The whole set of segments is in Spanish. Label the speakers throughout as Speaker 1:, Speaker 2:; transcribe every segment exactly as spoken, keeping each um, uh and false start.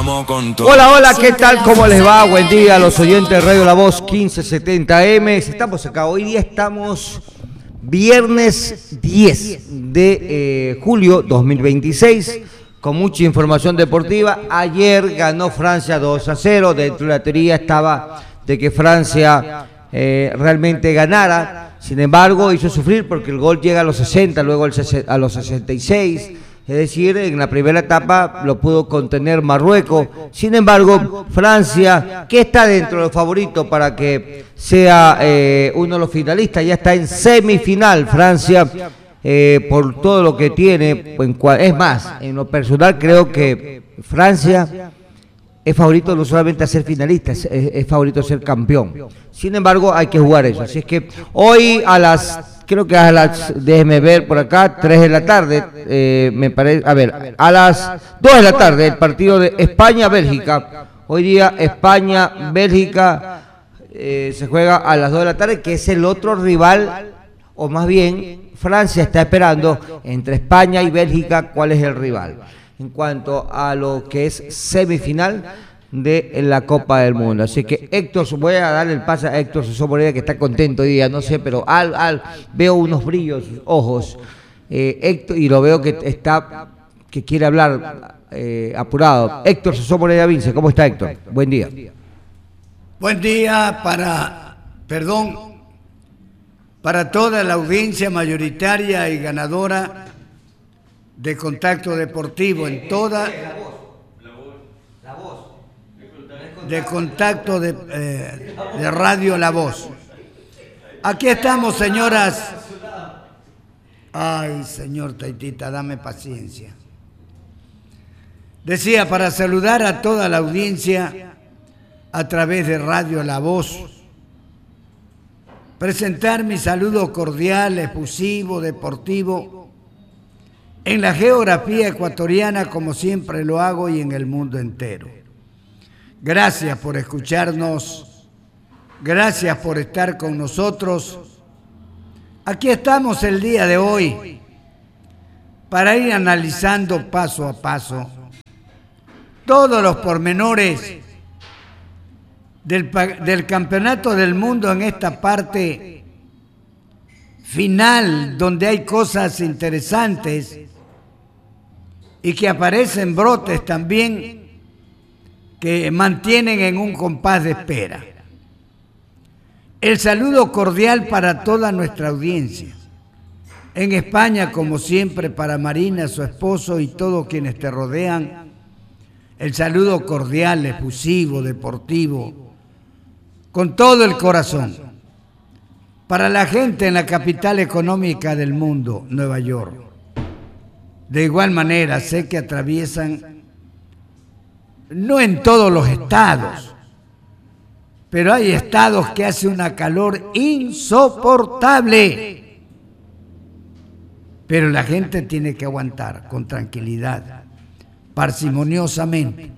Speaker 1: vamos con todo.
Speaker 2: Hola, hola, ¿qué tal? ¿Cómo les va? Buen día a los oyentes de Radio La Voz quince setenta M. Estamos acá, hoy día estamos viernes diez de eh, julio dos mil veintiséis, con mucha información deportiva. Ayer ganó Francia dos a cero, dentro de la teoría estaba de que Francia eh, realmente ganara, sin embargo hizo sufrir porque el gol llega a los sesenta, luego a los sesenta y seis. Es decir, en la primera etapa lo pudo contener Marruecos. Sin embargo, Francia, que está dentro de los favoritos para que sea eh, uno de los finalistas, ya está en semifinal. Francia, eh, por todo lo que tiene, es más, en lo personal creo que Francia es favorito no solamente a ser finalista, es, es favorito a ser campeón. Sin embargo, hay que jugar eso. Así es que hoy a las... Creo que a las, déjeme ver por acá, tres de la tarde, eh, me parece, a ver, a las dos de la tarde, el partido de España-Bélgica. Hoy día España-Bélgica eh, se juega a las dos de la tarde, que es el otro rival, o más bien, Francia está esperando entre España y Bélgica cuál es el rival. En cuanto a lo que es semifinal de la Copa del Mundo. Así que Héctor, voy a darle el pase a Héctor Soso Moreira, que está contento hoy día, no sé, pero al, al, veo unos brillos, ojos, eh, Héctor, y lo veo que está, que quiere hablar eh, apurado. Héctor Soso Moreira Vince, ¿cómo está Héctor? Buen día.
Speaker 3: Buen día para, perdón, para toda la audiencia mayoritaria y ganadora de Contacto Deportivo en toda... de contacto de, eh, de Radio La Voz. Aquí estamos, señoras. Ay, señor Taitita, dame paciencia. Decía, para saludar a toda la audiencia a través de Radio La Voz, presentar mi saludo cordial, efusivo, deportivo, en la geografía ecuatoriana, como siempre lo hago, y en el mundo entero. Gracias por escucharnos, gracias por estar con nosotros. Aquí estamos el día de hoy para ir analizando paso a paso todos los pormenores del, del Campeonato del Mundo en esta parte final, donde hay cosas interesantes y que aparecen brotes también que mantienen en un compás de espera. El saludo cordial para toda nuestra audiencia. En España, como siempre, para Marina, su esposo y todos quienes te rodean, el saludo cordial, efusivo, deportivo, con todo el corazón. Para la gente en la capital económica del mundo, Nueva York. De igual manera, sé que atraviesan no en todos los estados, pero hay estados que hace una calor insoportable. Pero la gente tiene que aguantar con tranquilidad, parsimoniosamente.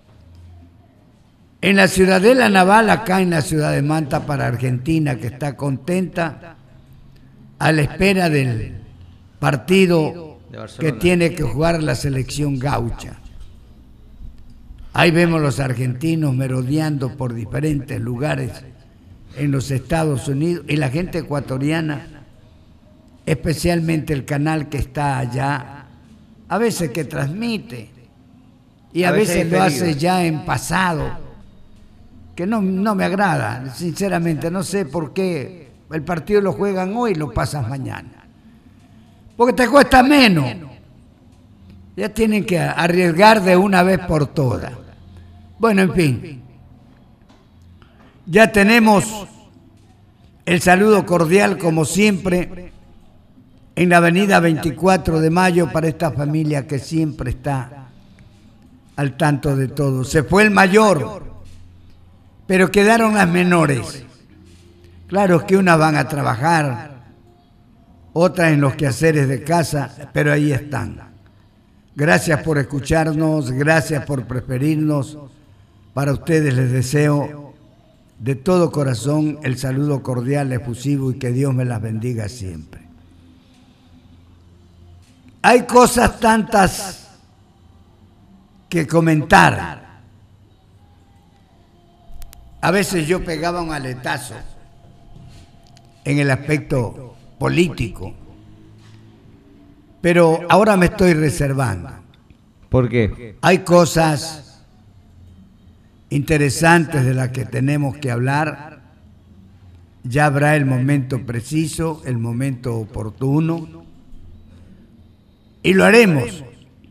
Speaker 3: En la Ciudadela Naval, acá en la ciudad de Manta, para Argentina, que está contenta a la espera del partido que tiene que jugar la selección gaucha. Ahí vemos los argentinos merodeando por diferentes lugares en los Estados Unidos y la gente ecuatoriana, especialmente el canal que está allá, a veces que transmite y a, a veces, veces lo hace ya en pasado, que no, no me agrada, sinceramente, no sé por qué el partido lo juegan hoy y lo pasas mañana, porque te cuesta menos. Ya tienen que arriesgar de una vez por todas. Bueno, en fin, ya tenemos el saludo cordial, como siempre, en la avenida veinticuatro de mayo para esta familia que siempre está al tanto de todo. Se fue el mayor, pero quedaron las menores. Claro que unas van a trabajar, otras en los quehaceres de casa, pero ahí están. Gracias por escucharnos, gracias por preferirnos. Para ustedes les deseo de todo corazón el saludo cordial, efusivo, y que Dios me las bendiga siempre. Hay cosas tantas que comentar, a veces yo pegaba un aletazo en el aspecto político, pero ahora me estoy reservando.
Speaker 2: ¿Por qué?
Speaker 3: Hay cosas interesantes de las que tenemos que hablar. Ya habrá el momento preciso, el momento oportuno, y lo haremos.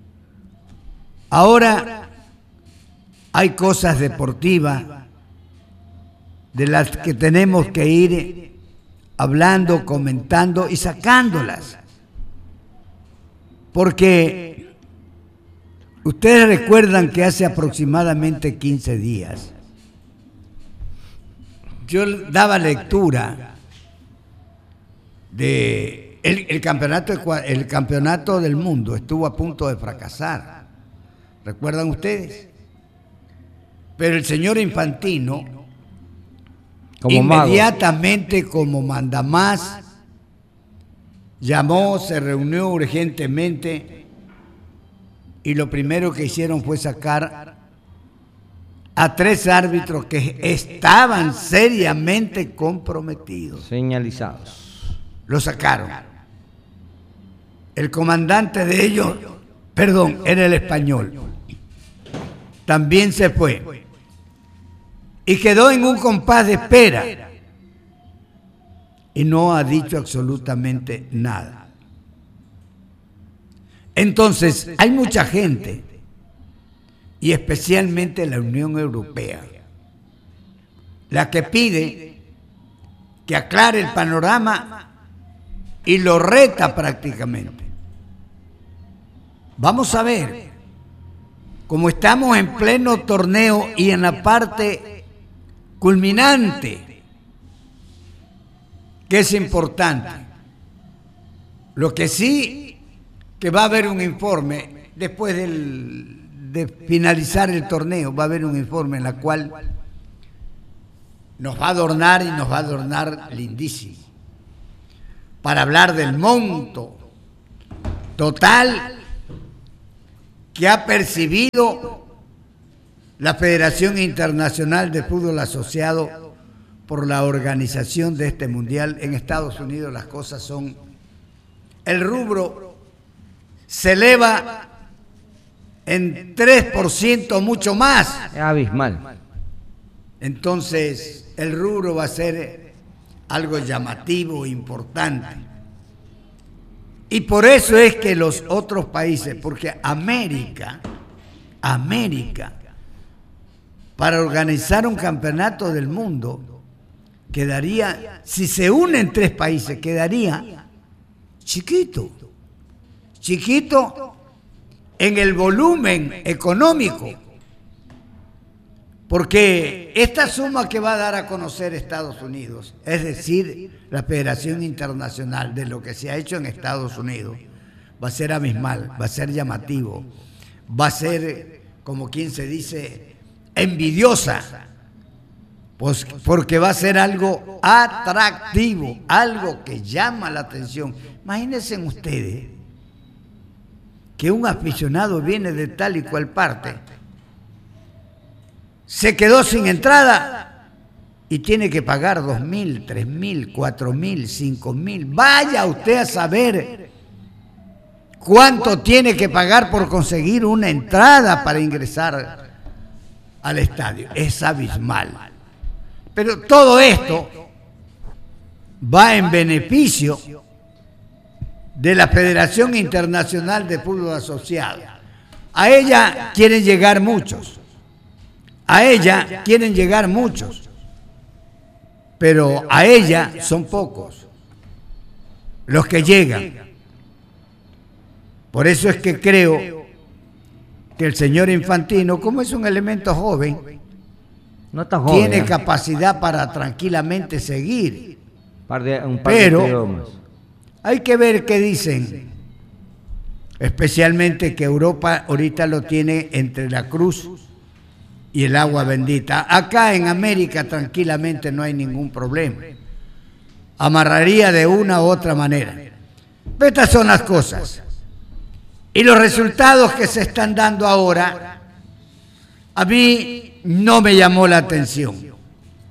Speaker 3: Ahora hay cosas deportivas de las que tenemos que ir hablando, comentando y sacándolas. Porque ustedes recuerdan que hace aproximadamente quince días yo daba lectura de el, el campeonato el campeonato del mundo estuvo a punto de fracasar. ¿Recuerdan ustedes? Pero el señor Infantino, como inmediatamente mago, como mandamás, llamó, se reunió urgentemente y lo primero que hicieron fue sacar a tres árbitros que estaban seriamente comprometidos.
Speaker 2: Señalizados.
Speaker 3: Lo sacaron. El comandante de ellos, perdón, era el español. También se fue. Y quedó en un compás de espera. Y no ha dicho absolutamente nada. Entonces, hay mucha gente, y especialmente la Unión Europea, la que pide que aclare el panorama y lo reta prácticamente. Vamos a ver, como estamos en pleno torneo y en la parte culminante, que es importante, lo que sí, que va a haber un informe después del de finalizar el torneo, va a haber un informe en la cual nos va a adornar y nos va a adornar lindísimo, para hablar del monto total que ha percibido la Federación Internacional de Fútbol Asociado por la organización de este mundial. En Estados Unidos las cosas son, el rubro se eleva en tres por ciento mucho más.
Speaker 2: Es abismal.
Speaker 3: Entonces, el rubro va a ser algo llamativo, importante. Y por eso es que los otros países, porque América, América, para organizar un campeonato del mundo, quedaría, si se unen tres países, quedaría chiquito, chiquito, en el volumen económico, porque esta suma que va a dar a conocer Estados Unidos, es decir, la Federación Internacional, de lo que se ha hecho en Estados Unidos, va a ser abismal, va a ser llamativo, va a ser, como quien se dice, envidiosa, pues porque va a ser algo atractivo, algo que llama la atención. Imagínense ustedes que un aficionado viene de tal y cual parte, se quedó sin entrada y tiene que pagar dos mil, tres mil, cuatro mil, cinco mil. Vaya usted a saber cuánto tiene que pagar por conseguir una entrada para ingresar al estadio. Es abismal. Pero todo esto va en beneficio de la Federación Internacional de Fútbol Asociado. A ella quieren llegar muchos, a ella quieren llegar muchos, pero a ella son pocos los que llegan. Por eso es que creo que el señor Infantino, como es un elemento joven,
Speaker 2: no tan joven,
Speaker 3: tiene
Speaker 2: ¿eh?
Speaker 3: capacidad para tranquilamente seguir.
Speaker 2: Un par de, un par
Speaker 3: pero
Speaker 2: de idiomas.
Speaker 3: Hay que ver qué dicen, especialmente que Europa ahorita lo tiene entre la cruz y el agua bendita. Acá en América tranquilamente no hay ningún problema. Amarraría de una u otra manera. Pero estas son las cosas. Y los resultados que se están dando ahora, a mí no me llamó la atención.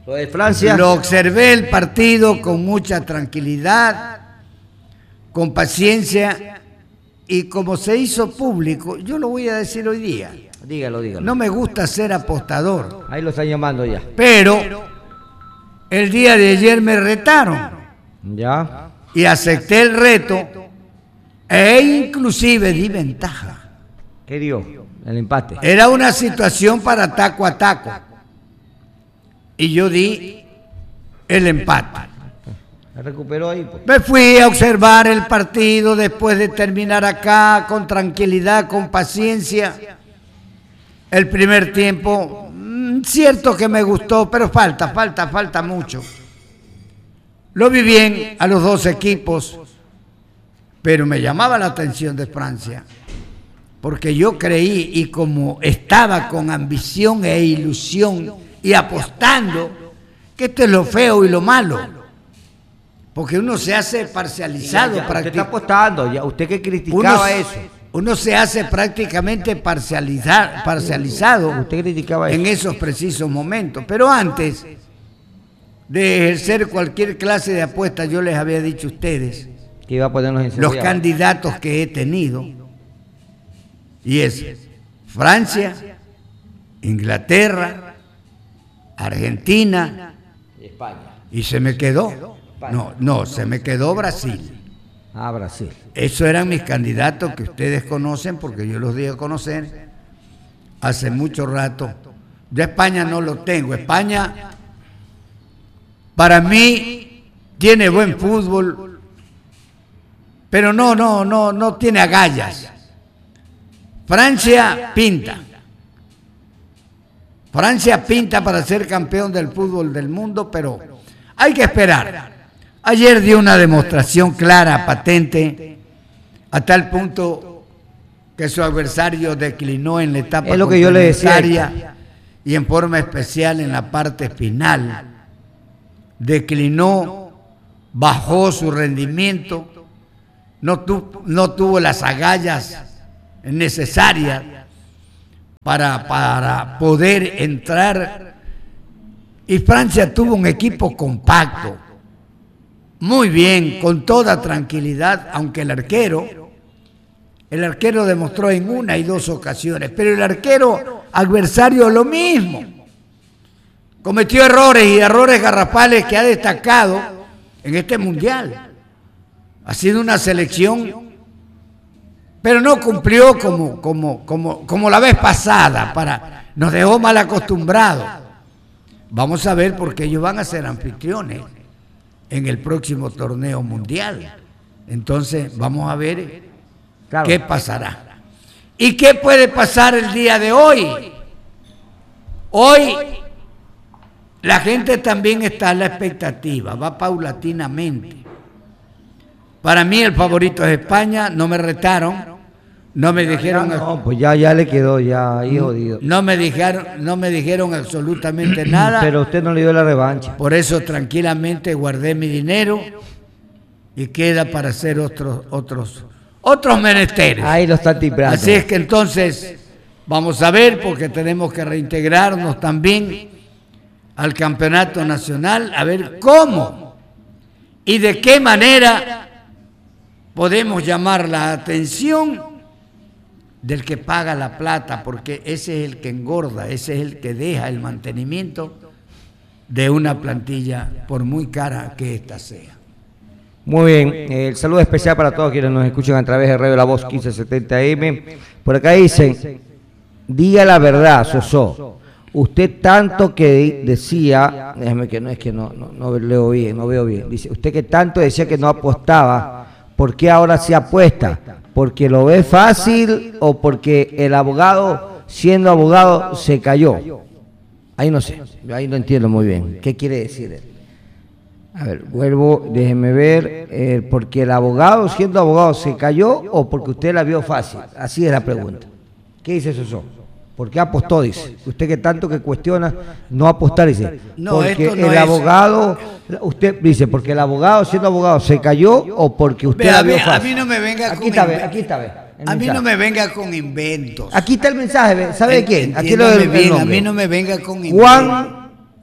Speaker 2: Lo de Francia.
Speaker 3: Lo observé el partido con mucha tranquilidad, con paciencia, y como se hizo público, yo lo voy a decir hoy día.
Speaker 2: Dígalo, dígalo.
Speaker 3: No me gusta ser apostador.
Speaker 2: Ahí lo están llamando ya.
Speaker 3: Pero el día de ayer me retaron.
Speaker 2: Ya.
Speaker 3: Y acepté el reto e inclusive di ventaja.
Speaker 2: ¿Qué dio? El empate.
Speaker 3: Era una situación para taco a taco. Y yo di el empate.
Speaker 2: Se recuperó ahí. Pues.
Speaker 3: Me fui a observar el partido después de terminar acá con tranquilidad, con paciencia. El primer tiempo, mmm, cierto que me gustó, pero falta, falta, falta mucho. Lo vi bien a los dos equipos, pero me llamaba la atención de Francia, porque yo creí, y como estaba con ambición e ilusión y apostando, que esto es lo feo y lo malo, porque uno se hace parcializado.
Speaker 2: Ya, ya, usted está apostando, ya, usted que criticaba
Speaker 3: uno,
Speaker 2: eso.
Speaker 3: Uno se hace prácticamente parcializar, parcializado
Speaker 2: usted criticaba
Speaker 3: en
Speaker 2: eso.
Speaker 3: esos precisos momentos, pero antes de ejercer cualquier clase de apuesta, yo les había dicho a ustedes
Speaker 2: que iba a ponernos en
Speaker 3: los candidatos que he tenido, y es Francia, Inglaterra, Argentina
Speaker 2: y España.
Speaker 3: Y se me quedó, no, no, se me quedó Brasil.
Speaker 2: Ah, Brasil.
Speaker 3: Esos eran mis candidatos que ustedes conocen, porque yo los di a conocer hace mucho rato. Yo España no lo tengo. España, para mí, tiene buen fútbol, pero no, no, no, no tiene agallas. Francia pinta. Francia pinta para ser campeón del fútbol del mundo, pero hay que esperar. Ayer dio una demostración clara, patente, a tal punto que su adversario declinó en la etapa
Speaker 2: es lo que yo le decía,
Speaker 3: y en forma especial en la parte final. Declinó, bajó su rendimiento, no, tu, no tuvo las agallas necesarias para, para poder entrar, y Francia tuvo un equipo compacto, muy bien, con toda tranquilidad, aunque el arquero, el arquero demostró en una y dos ocasiones, pero el arquero adversario lo mismo, cometió errores y errores garrafales que ha destacado en este mundial. Ha sido una selección, pero no cumplió como, como, como, como la vez pasada, para, nos dejó mal acostumbrados. Vamos a ver, porque ellos van a ser anfitriones en el próximo torneo mundial. Entonces vamos a ver claro. qué pasará. ¿Y qué puede pasar el día de hoy? Hoy la gente también está a la expectativa, va paulatinamente. Para mí el favorito es España, no me retaron, no me dijeron...
Speaker 2: No, pues ya, ya le quedó, ya ahí jodido.
Speaker 3: No me dijeron, no me dijeron absolutamente nada.
Speaker 2: Pero usted no le dio la revancha.
Speaker 3: Por eso tranquilamente guardé mi dinero y queda para hacer otros, otros, otros menesteres.
Speaker 2: Ahí lo está timbrando.
Speaker 3: Así es que entonces vamos a ver, porque tenemos que reintegrarnos también al campeonato nacional, a ver cómo y de qué manera podemos llamar la atención del que paga la plata, porque ese es el que engorda, ese es el que deja el mantenimiento de una plantilla, por muy cara que ésta sea.
Speaker 2: Muy bien, el saludo especial para todos quienes nos escuchan a través de Radio La Voz quince setenta M. Por acá dicen, diga la verdad, Sosó. Usted tanto que decía, déjame que no es que no, no, no leo bien, no veo bien. Dice, usted que tanto decía que no apostaba, ¿por qué ahora se apuesta? ¿Porque lo ve fácil o porque el abogado, siendo abogado, se cayó? Ahí no sé, ahí no entiendo muy bien. ¿Qué quiere decir él? A ver, vuelvo, déjeme ver, eh, ¿porque el abogado, siendo abogado, se cayó o porque usted la vio fácil? Así es la pregunta. ¿Qué dice Sosó? ¿Por qué apostó? Dice. Usted que tanto que cuestiona no apostar, dice.
Speaker 3: No,
Speaker 2: porque
Speaker 3: esto no
Speaker 2: el
Speaker 3: es...
Speaker 2: abogado, usted dice, porque el abogado, siendo abogado, se cayó o porque usted
Speaker 3: Ve,
Speaker 2: la
Speaker 3: a, mí,
Speaker 2: vio fácil.
Speaker 3: a mí no me venga
Speaker 2: aquí
Speaker 3: con
Speaker 2: está, ve,
Speaker 3: inventos.
Speaker 2: aquí está, ve,
Speaker 3: A mí no me venga con inventos.
Speaker 2: Aquí está el mensaje, ve. ¿Sabe de quién? Aquí lo
Speaker 3: Entiéndame
Speaker 2: del
Speaker 3: bien,
Speaker 2: nombre.
Speaker 3: a mí no me venga con inventos.
Speaker 2: Juan,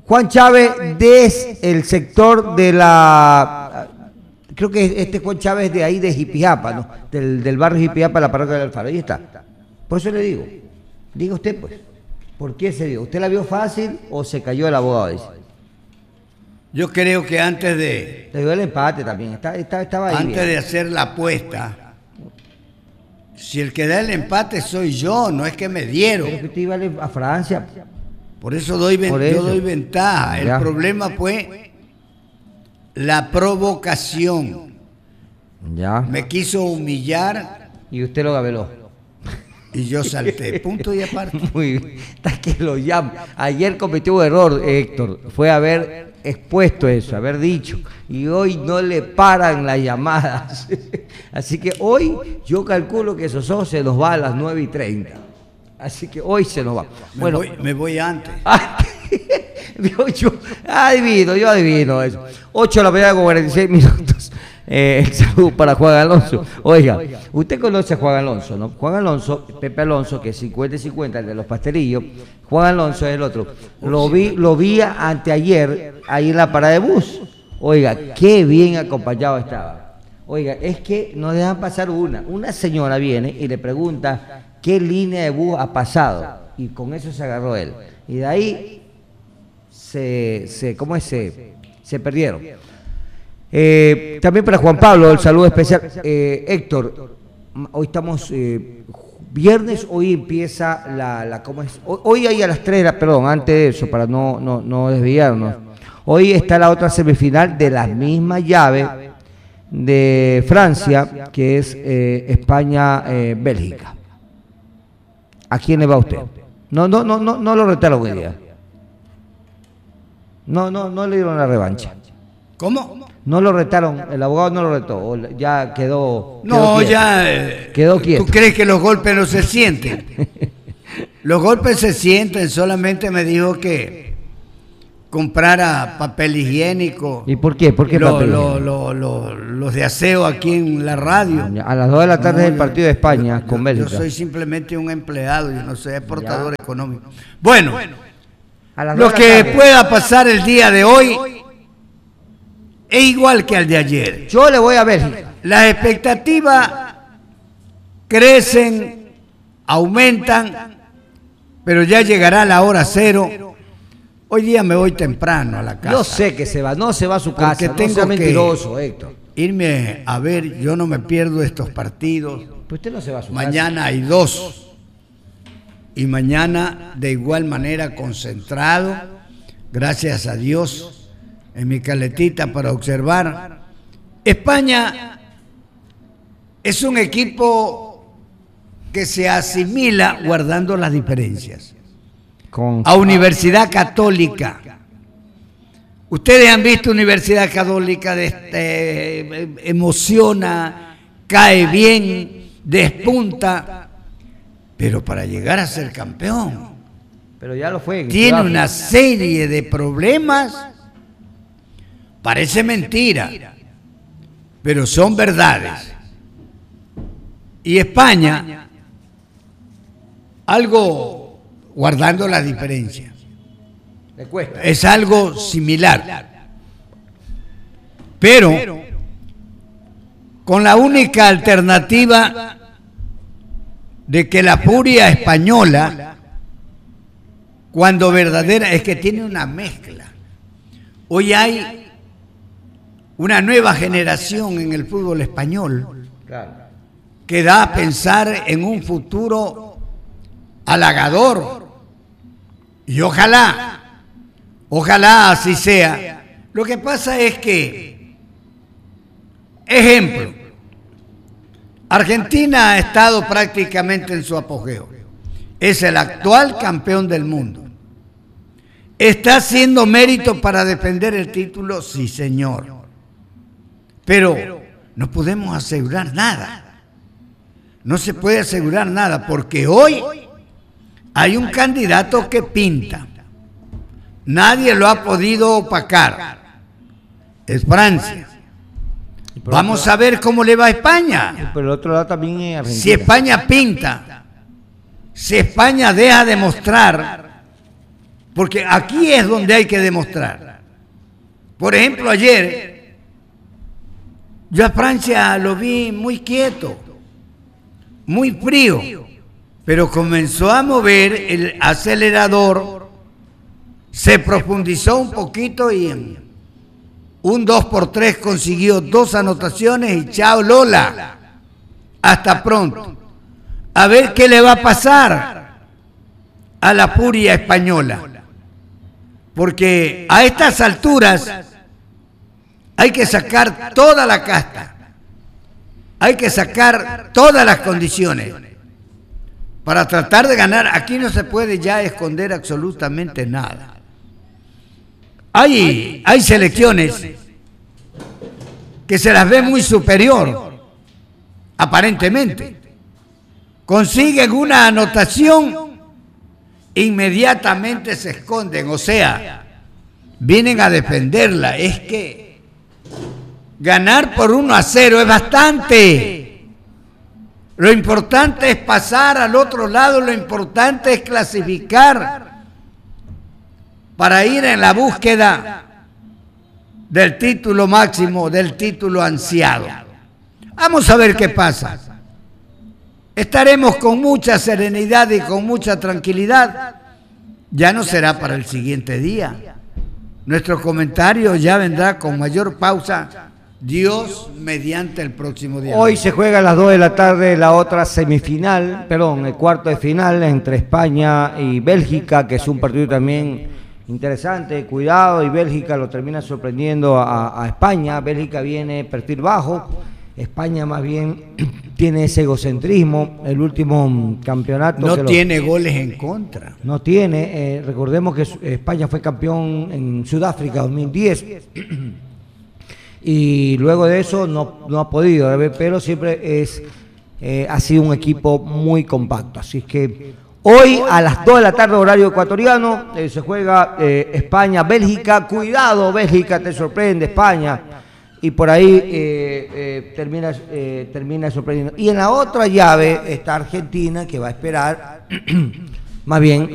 Speaker 2: Juan Chávez desde el sector de la... Creo que este Juan Chávez de ahí de Jipijapa, ¿no? Del, del barrio Jipijapa, la parroquia del Alfaro. Ahí está. Por eso le digo. Diga usted, pues. ¿Por qué se dio? ¿Usted la vio fácil o se cayó el abogado? Dice.
Speaker 3: Yo creo que antes de...
Speaker 2: Le dio el empate también. Está, está, estaba ahí.
Speaker 3: Antes
Speaker 2: bien.
Speaker 3: de hacer la apuesta, si el que da el empate soy yo, no es que me dieron.
Speaker 2: Pero que usted iba a Francia.
Speaker 3: Por eso doy, Por eso. yo doy ventaja. El ya. problema fue la provocación.
Speaker 2: Ya.
Speaker 3: Me quiso humillar.
Speaker 2: Y usted lo gabeló.
Speaker 3: Y yo salté, punto y aparte.
Speaker 2: Muy bien, hasta que lo llamo. Ayer cometió un error, Héctor, fue haber expuesto eso, haber dicho, y hoy no le paran las llamadas. Así que hoy yo calculo que Sosó se nos va a las nueve y treinta. Así que hoy se nos va.
Speaker 3: Me
Speaker 2: bueno,
Speaker 3: voy, me voy antes.
Speaker 2: yo, yo adivino, yo adivino eso. ocho de la mañana con cuarenta y seis minutos. Eh, salud para Juan Alonso. Oiga, usted conoce a Juan Alonso, ¿no? Juan Alonso, Pepe Alonso, que es cincuenta y cincuenta, el de los pastelillos. Juan Alonso es el otro. Lo vi, lo vi anteayer ahí en la parada de bus. Oiga, qué bien acompañado estaba. Oiga, es que no dejan pasar una. Una señora viene y le pregunta qué línea de bus ha pasado. Y con eso se agarró él. Y de ahí se, se ¿cómo es? Se, se perdieron. Eh, también para Juan Pablo, el saludo especial. Eh, Héctor, hoy estamos eh, viernes, hoy empieza la, la ¿cómo es? Hoy, hoy hay a las tres, perdón, antes de eso, para no, no, no desviarnos. Hoy está la otra semifinal de la misma llave de Francia, que es eh, España-Bélgica. Eh, ¿A quién le va usted? No, no, no, no, no lo retaron hoy día. No, no, no le dieron la revancha.
Speaker 3: ¿Cómo?
Speaker 2: No lo retaron, el abogado no lo retó, ya quedó...
Speaker 3: No,
Speaker 2: quedó
Speaker 3: ya... Eh,
Speaker 2: quedó quieto.
Speaker 3: ¿Tú crees que los golpes no se sienten? Los golpes se sienten, solamente me dijo que comprara papel higiénico.
Speaker 2: ¿Y por qué? ¿Por qué
Speaker 3: lo,
Speaker 2: papel
Speaker 3: lo, lo, lo, Los de aseo aquí en la radio.
Speaker 2: A las dos de la tarde no, es el partido de España
Speaker 3: yo,
Speaker 2: con Bélgica.
Speaker 3: Yo soy simplemente un empleado, yo no soy exportador ya. económico. Bueno,
Speaker 2: a las
Speaker 3: lo que tarde. pueda pasar el día de hoy... es igual que al de ayer.
Speaker 2: Yo le voy a Bélgica.
Speaker 3: Las expectativas crecen, aumentan, pero ya llegará la hora cero. Hoy día me voy temprano a la casa.
Speaker 2: Yo sé que se va, no se va a su casa,
Speaker 3: porque
Speaker 2: no
Speaker 3: tengo
Speaker 2: sea mentiroso, Héctor.
Speaker 3: Irme a ver, yo no me pierdo estos partidos.
Speaker 2: Pero usted no se va a su
Speaker 3: mañana
Speaker 2: casa.
Speaker 3: Hay dos. Y mañana de igual manera concentrado, gracias a Dios, en mi caletita para observar. España es un equipo que se asimila guardando las diferencias. Con... a Universidad Católica. Ustedes han visto Universidad Católica, de este, emociona, cae bien, despunta, pero para llegar a ser campeón,
Speaker 2: pero ya lo fue.
Speaker 3: Tiene una serie de problemas. Parece mentira, pero son verdades. Y España, algo guardando las diferencias, es algo similar, pero con la única alternativa de que la furia española, cuando verdadera, es que tiene una mezcla. Hoy hay una nueva generación en el fútbol español que da a pensar en un futuro halagador. Y ojalá, ojalá así sea. Lo que pasa es que, ejemplo, Argentina ha estado prácticamente en su apogeo. Es el actual campeón del mundo. ¿Está haciendo mérito para defender el título? Sí, señor. Pero no podemos asegurar nada. No se puede asegurar nada porque hoy hay un candidato que pinta. Nadie lo ha podido opacar. Es Francia. Vamos a ver cómo le va a España.
Speaker 2: Pero el otro lado también es Argentina.
Speaker 3: Si España pinta, si España deja de mostrar porque aquí es donde hay que demostrar. Por ejemplo, ayer yo a Francia lo vi muy quieto, muy frío, pero comenzó a mover el acelerador, se profundizó un poquito y en un dos por tres consiguió dos anotaciones y chao Lola, hasta pronto. A ver qué le va a pasar a la furia española, porque a estas alturas hay que sacar toda la casta, hay que sacar todas las condiciones para tratar de ganar. Aquí no se puede ya esconder absolutamente nada. Hay, hay selecciones que se las ve muy superior, aparentemente. Consiguen una anotación, inmediatamente se esconden, o sea, vienen a defenderla. Es que ganar por uno a cero es bastante. Lo importante es pasar al otro lado, lo importante es clasificar para ir en la búsqueda del título máximo, del título ansiado. Vamos a ver qué pasa. Estaremos con mucha serenidad y con mucha tranquilidad. Ya no será para el siguiente día. Nuestro comentario ya vendrá con mayor pausa, Dios mediante, el próximo día.
Speaker 2: Hoy se juega a las dos de la tarde la otra semifinal, perdón, el cuarto de final entre España y Bélgica, que es un partido también interesante, cuidado, y Bélgica lo termina sorprendiendo a, a España. Bélgica viene perfil bajo, España más bien tiene ese egocentrismo. El último campeonato
Speaker 3: no
Speaker 2: que
Speaker 3: tiene
Speaker 2: lo,
Speaker 3: goles en contra.
Speaker 2: No tiene, eh, recordemos que España fue campeón en Sudáfrica dos mil diez y luego de eso no, no ha podido, pero siempre es eh, ha sido un equipo muy compacto. Así que hoy a las dos de la tarde, horario ecuatoriano, eh, se juega eh, España-Bélgica. Cuidado, Bélgica te sorprende, España. Y por ahí eh, eh, termina, eh, termina sorprendiendo. Y en la otra llave está Argentina, que va a esperar, más bien